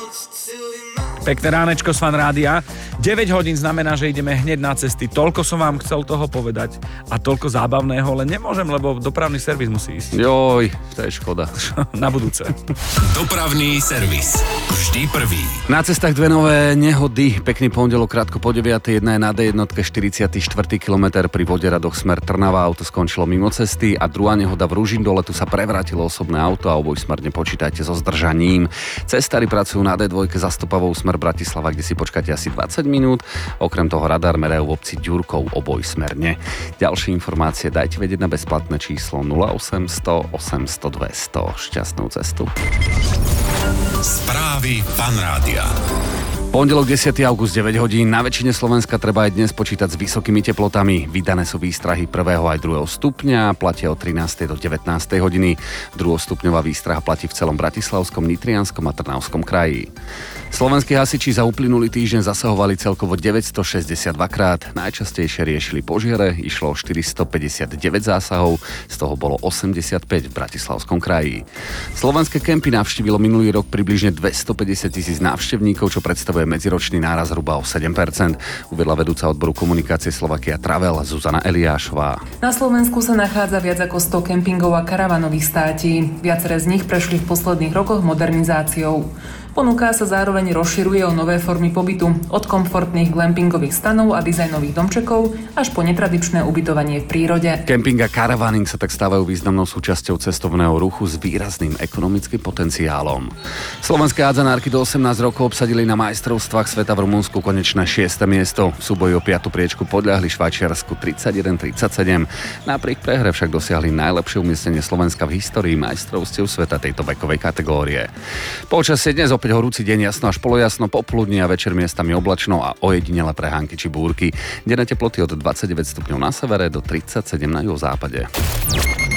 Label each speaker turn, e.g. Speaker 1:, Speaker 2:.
Speaker 1: Pekné ránečko z Fan Rádia. 9 hodín znamená, že ideme hneď na cesty. Toľko som vám chcel toho povedať a toľko zábavného, len nemôžem, lebo dopravný servis musí ísť.
Speaker 2: Joj, to je škoda.
Speaker 1: Na budúce.
Speaker 3: Dopravný servis. Vždy prvý.
Speaker 2: Na cestách dve nové nehody. Pekný pondelok krátko po 9. Jedna je na D1 44. kilometr pri Voderadoch smer Trnava. Auto skončilo mimo cesty a druhá nehoda v Ružindole. Tu sa prevrátilo osobné auto a obojsmerne počítajte so zdržaním. Cestári pracujú na D2 zastupavou smer Bratislava, kde si počkáte asi 20 minút. Okrem toho radar merajú v obci Ďurkov obojsmerne. Ďalšie informácie dajte vedieť na bezplatné číslo 0800 800 200. Šťastnú cestu.
Speaker 3: Správy Fan Rádia.
Speaker 2: Pondelok 10. august 9 hodín. Na väčšine Slovenska treba aj dnes počítať s vysokými teplotami. Vydané sú výstrahy 1. aj 2. stupňa, platia od 13. do 19. hodiny. Druhostupňová výstraha platí v celom Bratislavskom, Nitrianskom a Trnavskom kraji. Slovenskí hasiči za uplynulý týždeň zasahovali celkovo 962 krát. Najčastejšie riešili požiare, išlo o 459 zásahov, z toho bolo 85 v Bratislavskom kraji. Slovenské kempy navštívilo minulý rok približne 250 000 návštevníkov, čo predstavuje medziročný náraz zhruba o 7%, uviedla vedúca odboru komunikácie Slovakia Travel Zuzana Eliášová.
Speaker 4: Na Slovensku sa nachádza viac ako 100 kempingov a karavanových státí. Viaceré z nich prešli v posledných rokoch modernizáciou. Ponuka sa zároveň rozširuje o nové formy pobytu, od komfortných glampingových stanov a dizajnových domčekov až po netradičné ubytovanie v prírode.
Speaker 2: Kemping a karavaning sa tak stávajú významnou súčasťou cestovného ruchu s výrazným ekonomickým potenciálom. Slovenské hádzanárky do 18 rokov obsadili na majstrovstvách sveta v Rumunsku konečné 6. miesto. V súboji o 5. priečku podľahli Švajčiarsku 31-37. Napriek prehre však dosiahli najlepšie umiestnenie Slovenska v histórii majstrovstiev sveta tejto vekovej kategórie. Počasie dnes opäť horúci deň, jasno až polojasno, popoludní a večer miestami oblačno a ojedinele prehánky či búrky. Denné teploty od 29 stupňov na severe do 37 na juhozápade.